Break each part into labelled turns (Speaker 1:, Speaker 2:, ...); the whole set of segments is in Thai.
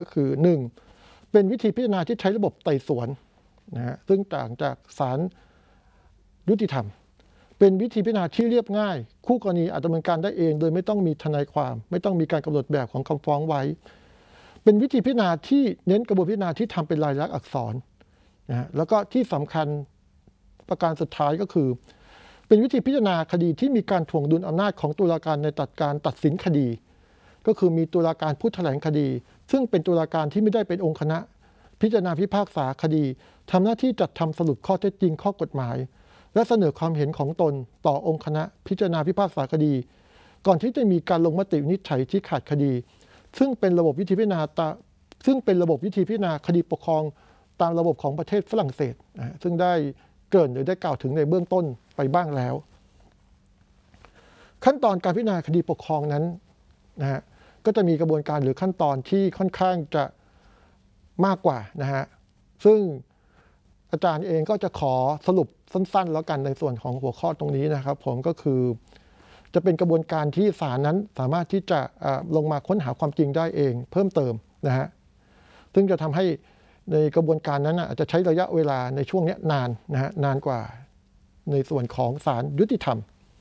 Speaker 1: ก็คือ1เป็นวิธีพิจารณาที่ใช้ระบบไต่สวนนะฮะซึ่งต่างจากศาลยุติธรรมเป็นวิธีพิจารณาที่เรียบง่ายคู่กรณีอาจดำเนินการได้เองโดยไม่ต้องมีทนายความไม่ต้องมีการกำหนดแบบของคำฟ้องไว้เป็นวิธีพิจารณาที่เน้นกระบวนพิจารณาที่ทำเป็นลายลักษณ์อักษรนะฮะแล้วก็ที่สำคัญประการสุดท้ายก็คือเป็นวิธีพิจารณาคดีที่มีการถ่วงดุลอำนาจของตุลาการในการตัดสินคดีก็คือมีตุลาการผู้แถลงคดีซึ่งเป็นตุลาการที่ไม่ได้เป็นองค์คณะพิจารณาพิพากษาคดีทำหน้าที่จัดทำสรุปข้อเท็จจริงข้อกฎหมายและเสนอความเห็นของตนต่อองค์คณะพิจารณาพิพากษาคดีก่อนที่จะมีการลงมติวินิจฉัยที่ขาดคดีซึ่งเป็นระบบวิธีพิจารณาคดีปกครองตามระบบของประเทศฝรั่งเศสซึ่งได้เกริ่นหรือได้กล่าวถึงในเบื้องต้นไปบ้างแล้วขั้นตอนการพิจารณาคดีปกครองนั้นนะฮะก็จะมีกระบวนการหรือขั้นตอนที่ค่อนข้างจะมากกว่านะฮะซึ่งอาจารย์เองก็จะขอสรุปสั้นๆแล้วกันในส่วนของหัวข้อตรงนี้นะครับผมก็คือจะเป็นกระบวนการที่ศาลนั้นสามารถที่จะลงมาค้นหาความจริงได้เองเพิ่มเติมนะฮะซึ่งจะทำให้ในกระบวนการนั้นอาจจะใช้ระยะเวลาในช่วงนี้นานนะฮะนานกว่าในส่วนของศาลยุติธรรม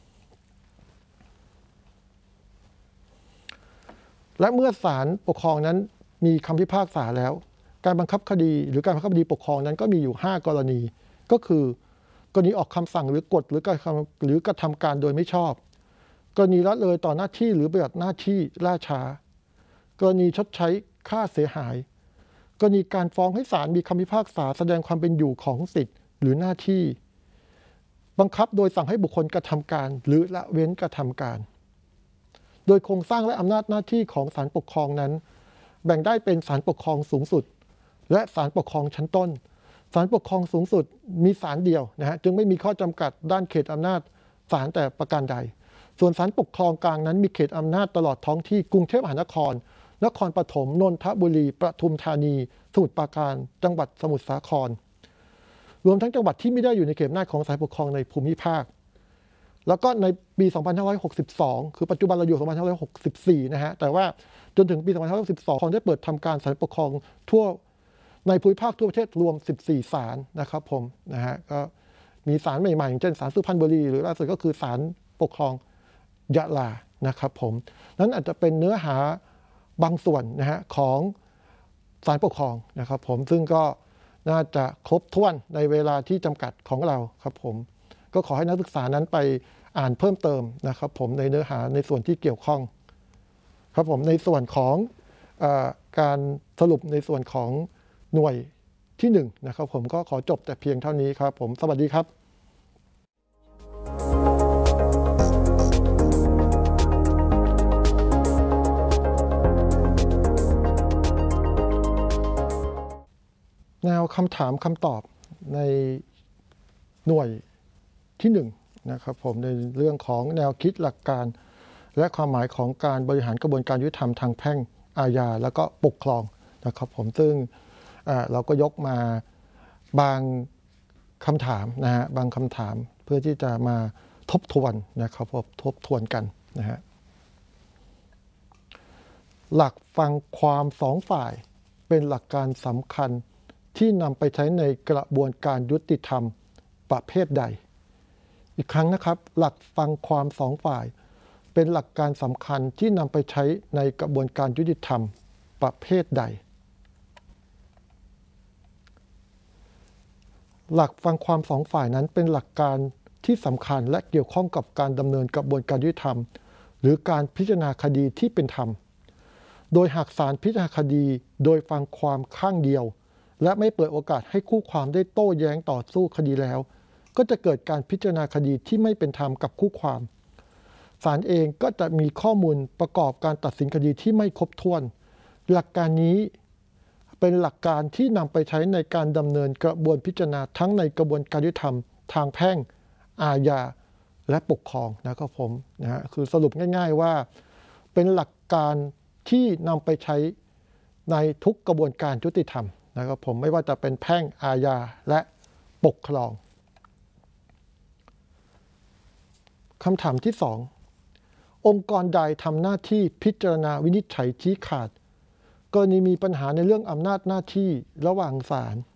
Speaker 1: และเมื่อศาลปกครองนั้นมีคำพิพากษาแล้วการบังคับคดีหรือการบังคับคดีปกครองนั้นก็มีอยู่5กรณีก็คือกรณีออกคำสั่งหรือกฎหรือกระทำการโดยไม่ชอบกรณีละเลยต่อหน้าที่หรือปฏิบัติหน้าที่ล่าช้ากรณีชดใช้ค่าเสียหายกรณีการฟ้องให้ศาลมีคำพิพากษาแสดงความเป็นอยู่ของสิทธิ์หรือหน้าที่บังคับโดยสั่งให้บุคคลกระทำการหรือละเว้นกระทำการโดยโครงสร้างและอำนาจหน้าที่ของศาลปกครองนั้นแบ่งได้เป็นศาลปกครองสูงสุดและศาลปกครองชั้นต้นศาลปกครองสูงสุดมีศาลเดียวนะฮะจึงไม่มีข้อจำกัดด้านเขตอำนาจศาลแต่ประการใดส่วนศาลปกครองกลางนั้นมีเขตอำนาจตลอดท้องที่กรุงเทพมหานครนครปฐมนนทบุรีปทุมธานีสมุทรปราการจังหวัดสมุทรสาครรวมทั้งจังหวัดที่ไม่ได้อยู่ในเขตอำนาจของศาลปกครองในภูมิภาคแล้วก็ในปี 2562 คือปัจจุบันเราอยู่ 2564 นะฮะแต่ว่าจนถึงปี 2562 ได้เปิดทำการศาลปกครองทั่วในภูมิภาคทั่วประเทศรวม 14 ศาลนะครับผมนะฮะก็มีศาลใหม่ๆอย่างเช่นศาลสุพรรณบุรีหรือล่าสุดก็คือศาลปกครองยะลานะครับผมนั้นอาจจะเป็นเนื้อหาบางส่วนนะฮะของศาลปกครองนะครับผมซึ่งก็น่าจะครบถ้วนในเวลาที่จำกัดของเราครับผมก็ขอให้นักศึกษานั้นไปอ่านเพิ่มเติมนะครับผมในเนื้อหาในส่วนที่เกี่ยวข้องครับผมในส่วนของการสรุปในส่วนของหน่วยที่1นะครับผมก็ขอจบแต่เพียงเท่านี้ครับผมสวัสดีครับแนวคำถามคำตอบในหน่วยที่1นะครับผมในเรื่องของแนวคิดหลักการและความหมายของการบริหารกระบวนการยุติธรรมทางแพ่งอาญาแล้วก็ปกครองนะครับผมซึ่งเราก็ยกมาบางคำถามนะฮะบางคำถามเพื่อที่จะมาทบทวนนะครับผมทบทวนกันนะฮะหลักฟังความ2 ฝ่ายเป็นหลักการสำคัญที่นำไปใช้ในกระบวนการยุติธรรมประเภทใดอีกครั้งนะครับหลักฟังความ2 ฝ่ายเป็นหลักการสำคัญที่นำไปใช้ในกระบวนการยุติธรรมประเภทใดหลักฟังความ2 ฝ่ายนั้นเป็นหลักการที่สำคัญและเกี่ยวข้องกับการดำเนินกระบวนการยุติธรรมหรือการพิจารณาคดีที่เป็นธรรมโดยหากศาลพิจารณาคดีโดยฟังความข้างเดียวและไม่เปิดโอกาสให้คู่ความได้โต้แย้งต่อสู้คดีแล้วก็จะเกิดการพิจารณาคดีที่ไม่เป็นธรรมกับคู่ความศาลเองก็จะมีข้อมูลประกอบการตัดสินคดีที่ไม่ครบถ้วนหลักการนี้เป็นหลักการที่นำไปใช้ในการดำเนินกระบวนพิจารณาทั้งในกระบวนการยุติธรรมทางแพ่งอาญาและปกครองนะครับผมนะฮะคือสรุปง่ายๆว่าเป็นหลักการที่นำไปใช้ในทุกกระบวนการยุติธรรมนะครับผมไม่ว่าจะเป็นแพ่งอาญาและปกครองคำถามที่ 2องค์กรใดทำหน้าที่พิจารณาวินิจฉัยชี้ขาดกรณีมีปัญหาในเรื่องอำนาจหน้าที่ระหว่างศาล